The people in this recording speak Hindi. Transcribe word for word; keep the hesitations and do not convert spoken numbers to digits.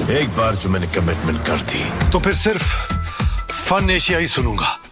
एक बार जो मैंने कमिटमेंट कर दी तो फिर सिर्फ फन एशिया ही सुनूंगा।